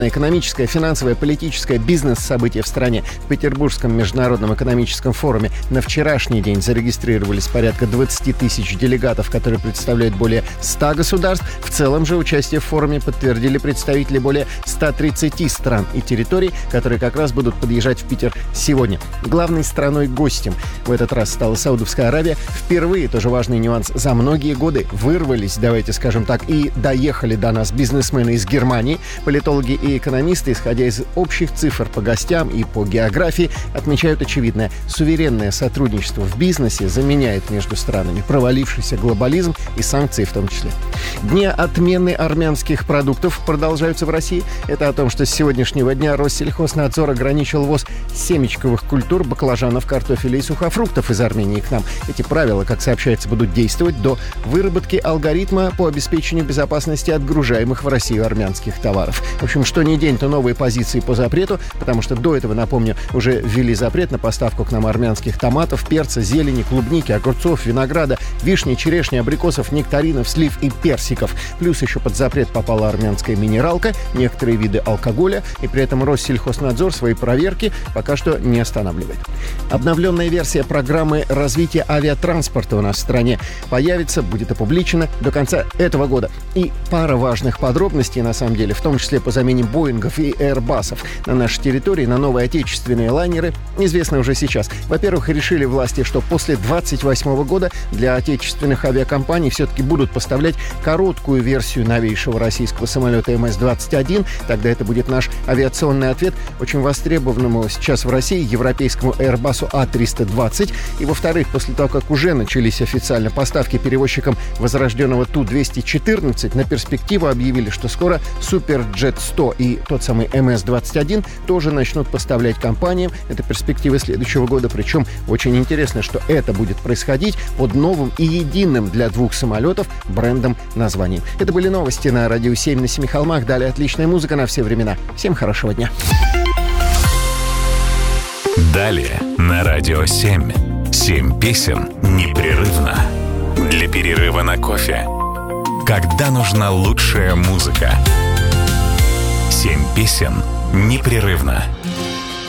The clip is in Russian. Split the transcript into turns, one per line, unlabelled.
Экономическое, финансовое, политическое, бизнес-событие в стране. В Петербургском международном экономическом форуме на вчерашний день зарегистрировались порядка 20 тысяч делегатов, которые представляют более 100 государств. В целом же участие в форуме подтвердили представители более 130 стран и территорий, которые как раз будут подъезжать в Питер сегодня. Главной страной-гостем в этот раз стала Саудовская Аравия. Впервые, тоже важный нюанс, за многие годы вырвались, давайте скажем так, и доехали до нас бизнесмены из Германии. Политологи и экономисты, исходя из общих цифр по гостям и по географии, отмечают очевидное. Суверенное сотрудничество в бизнесе заменяет между странами провалившийся глобализм и санкции в том числе. Дни отмены армянских продуктов продолжаются в России. Это о том, что с сегодняшнего дня Россельхознадзор ограничил ввоз семечковых культур, баклажанов, картофеля и сухофруктов из Армении к нам. Эти правила, как сообщается, будут действовать до выработки алгоритма по обеспечению безопасности отгружаемых в Россию армянских товаров. В общем, что ни день, то новые позиции по запрету, потому что до этого, напомню, уже ввели запрет на поставку к нам армянских томатов, перца, зелени, клубники, огурцов, винограда, вишни, черешни, абрикосов, нектаринов, слив и персиков. Плюс еще под запрет попала армянская минералка, некоторые виды алкоголя, и при этом Россельхознадзор свои проверки пока что не останавливает. Обновленная версия программы развития авиатранспорта у нас в стране появится, будет опубличена до конца этого года. И пара важных подробностей, на самом деле, в том числе по замене Боингов и Airbus'ов на нашей территории на новые отечественные лайнеры, известно уже сейчас. Во-первых, решили власти, что после 2028 года для отечественных авиакомпаний все-таки будут поставлять короткую версию новейшего российского самолета МС-21. Тогда это будет наш авиационный ответ очень востребованному сейчас в России европейскому Airbus'у А320. И, во-вторых, после того, как уже начались официально поставки перевозчикам возрожденного Ту-214, на перспективу объявили, что скоро Суперджет 100 и тот самый МС-21 тоже начнут поставлять компаниям. Это перспектива следующего года. Причем очень интересно, что это будет происходить под новым и единым для двух самолетов брендом названием. Это были новости на Радио 7 на Семи холмах. Далее отличная музыка на все времена. Всем хорошего дня.
Далее на Радио 7. 7 песен непрерывно. Для перерыва на кофе. Когда нужна лучшая музыка. 7 песен непрерывно.